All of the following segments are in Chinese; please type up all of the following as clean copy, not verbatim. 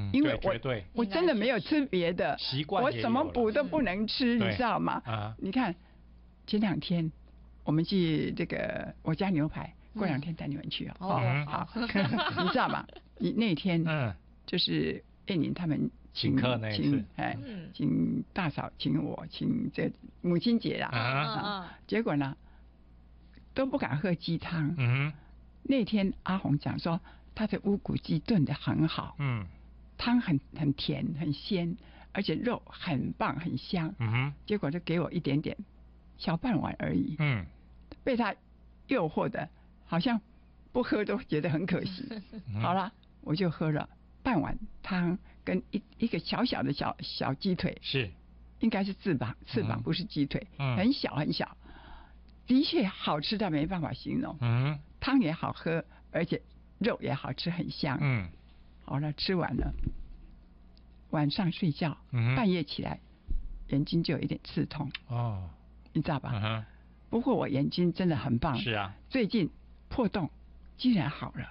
因为我真的没有吃别的习惯， 我什么补都不能吃，你知道吗？你看前2天我们去这个我家牛排，过2天带你们去好，你知道吗？你那天就是燕宁他们请客那一次， 请大嫂，请我，请这母亲节啦，结果呢都不敢喝鸡汤。那天阿红讲说他的乌骨鸡炖得很好，汤很甜很鲜，而且肉很棒很香，结果就给我一点点小半碗而已，被他诱惑的好像不喝都觉得很可惜。好了，我就喝了半碗汤跟一个小小的小鸡腿， 是应该是翅膀不是鸡腿，很小很小，的确好吃到没办法形容。汤也好喝，而且肉也好吃，很香。好了，吃完了，晚上睡觉，半夜起来眼睛就有一点刺痛。你知道吧？不过我眼睛真的很棒。 是啊， 最近破洞居然好了。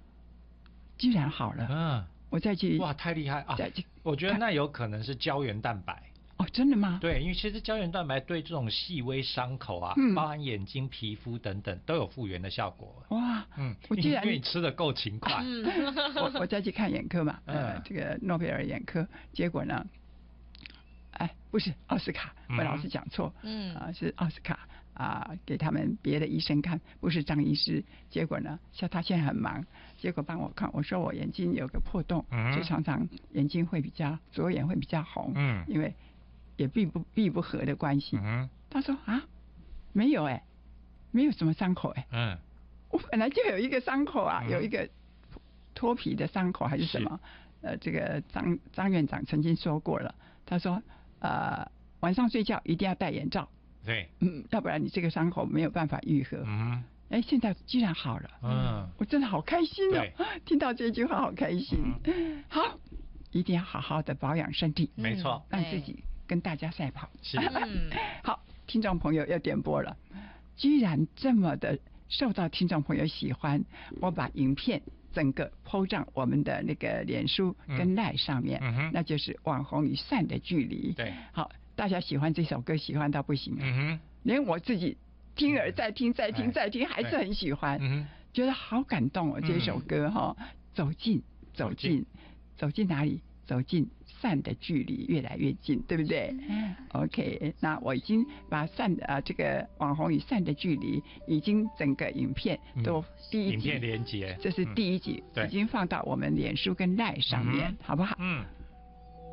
我再去， 哇，太厉害啊！我觉得那有可能是胶原蛋白。 真的吗？ 对，因为其实胶原蛋白对这种细微伤口啊，包含眼睛、皮肤等等，都有复原的效果。 哇，我居然因为你吃的够勤快。 我再去看眼科嘛，这个诺贝尔眼科，结果呢，不是奥斯卡，我老是讲错，是奥斯卡给他们别的医生看，不是张医师。结果呢，像他现在很忙，结果帮我看，我说我眼睛有个破洞，就常常眼睛会左眼会比较红，因为也闭不合的关系。他说没有没有什么伤口我本来就有一个伤口有一个脱皮的伤口还是什么，这个张院长曾经说过了，他说晚上睡觉一定要戴眼罩， 对， 要不然你这个伤口没有办法愈合。现在居然好了，我真的好开心听到这句话好开心。好，一定要好好的保养身体， 没错， 让自己跟大家赛跑。 是， 好，听众朋友要点播了，居然这么的受到听众朋友喜欢，我把影片整个 po 上我们的那个脸书跟 LINE 上面，那就是网红与善的距离。 对， 好，大家喜欢这首歌，喜欢到不行连我自己听了再听，还是很喜欢，觉得好感动这首歌走近哪里？走近善的距离越来越近，对不对？OK， 那我已经把这个网红与善的距离已经整个影片都第一集影片连结， 这是第1集，已经放到我们脸书跟 LINE 上面，好不好？